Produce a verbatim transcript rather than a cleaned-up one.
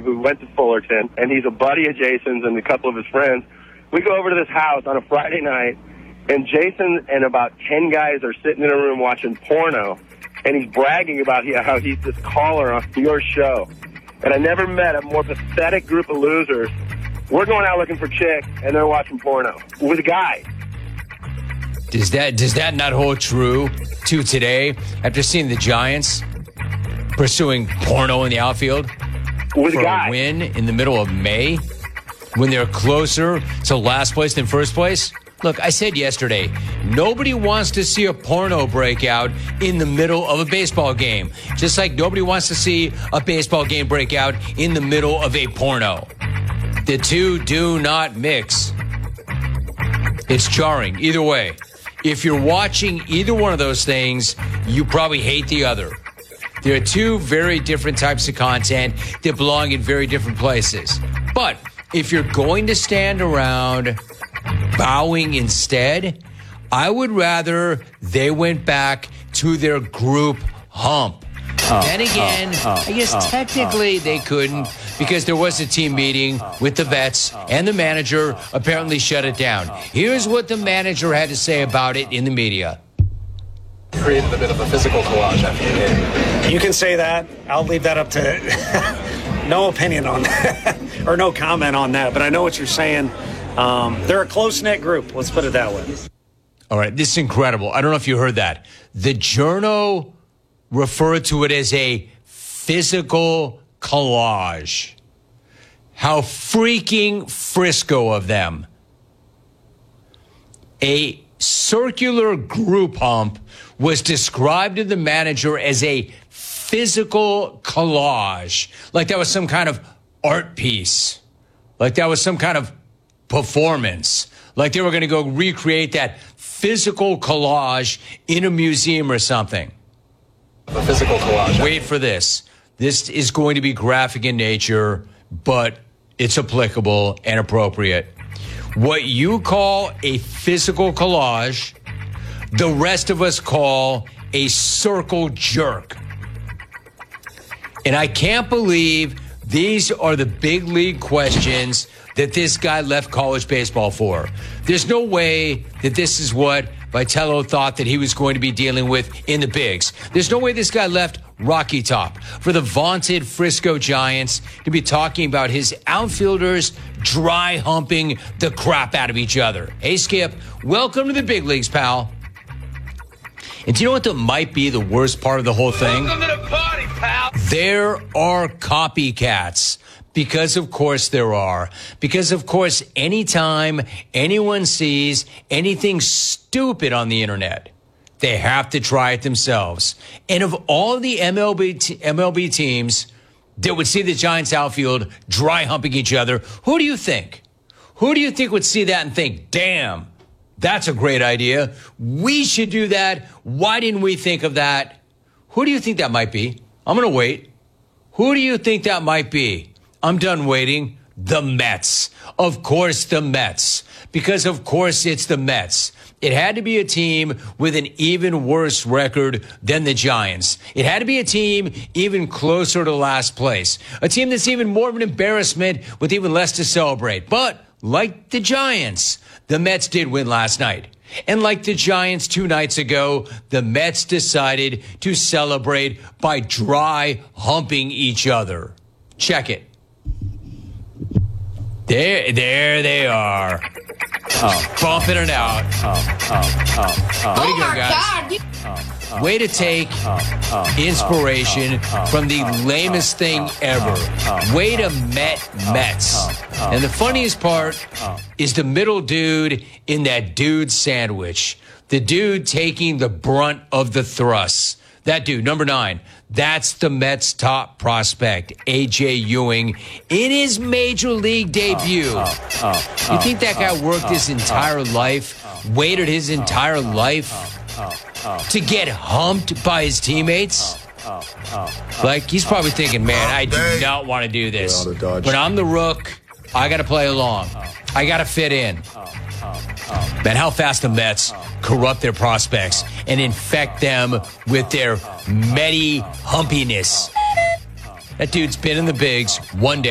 who went to Fullerton, and he's a buddy of Jason's and a couple of his friends. We go over to this house on a Friday night, and Jason and about ten guys are sitting in a room watching porno, and he's bragging about how he's this caller on your show. And I never met a more pathetic group of losers. We're going out looking for chicks, and they're watching porno with guys. Does that does that not hold true to today after seeing the Giants pursuing porno in the outfield with for guys. a win in the middle of May when they're closer to last place than first place? Look, I said yesterday, nobody wants to see a porno breakout in the middle of a baseball game, just like nobody wants to see a baseball game breakout in the middle of a porno. The two do not mix. It's jarring either way. If you're watching either one of those things, you probably hate the other. There are two very different types of content that belong in very different places. But if you're going to stand around bowing instead, I would rather they went back to their group hump. Oh, then again, oh, oh, I guess oh, technically oh, they couldn't oh, because there was a team meeting with the vets and the manager apparently shut it down. Here's what the manager had to say about it in the media. Created a bit of a physical collage after the game. You can say that. I'll leave that up to no opinion on that or no comment on that. But I know what you're saying. Um, they're a close-knit group. Let's put it that way. All right, this is incredible. I don't know if you heard that. The Journal referred to it as a physical collage. How freaking Frisco of them. A circular group hump was described to the manager as a physical collage. Like that was some kind of art piece. Like that was some kind of performance. Like they were going to go recreate that physical collage in a museum or something. A physical collage. Wait for this. This is going to be graphic in nature, but it's applicable and appropriate. What you call a physical collage, the rest of us call a circle jerk. And I can't believe these are the big league questions that this guy left college baseball for. There's no way that this is what Vitello thought that he was going to be dealing with in the bigs. There's no way this guy left Rocky Top for the vaunted Frisco Giants to be talking about his outfielders dry humping the crap out of each other. Hey, Skip, welcome to the big leagues, pal. And do you know what that might be the worst part of the whole thing? Welcome to the party, pal. There are copycats. Because, of course, there are. Because, of course, anytime anyone sees anything stupid on the internet, they have to try it themselves. And of all the M L B, t- M L B teams that would see the Giants outfield dry humping each other, who do you think? Who do you think would see that and think, damn, that's a great idea. We should do that. Why didn't we think of that? Who do you think that might be? I'm going to wait. Who do you think that might be? I'm done waiting. The Mets. Of course, the Mets. Because, of course, it's the Mets. It had to be a team with an even worse record than the Giants. It had to be a team even closer to last place. A team that's even more of an embarrassment with even less to celebrate. But, like the Giants, the Mets did win last night. And like the Giants two nights ago, the Mets decided to celebrate by dry humping each other. Check it. There, there they are. Oh, bumping it out. Oh, oh, oh, oh. Way to go, guys. Oh, oh, Way to take oh, oh, inspiration oh, oh, from the oh, lamest oh, thing oh, ever. oh, Way to Met Mets. oh, oh, And the funniest part oh. is the middle dude in that dude sandwich. The dude taking the brunt of the thrusts. That dude, number nine. That's the Mets' top prospect, A J Ewing, in his major league debut. Oh, oh, oh, you think that guy oh, worked oh, his entire oh, life, oh, waited his entire oh, life oh, oh, to get humped by his teammates? oh, oh, oh, Like, he's probably thinking, man, I do not want to do this. But I'm the rook. I got to play along. I got to fit in. Man, how fast the Mets corrupt their prospects and infect them with their Medi humpiness. That dude's been in the bigs one day.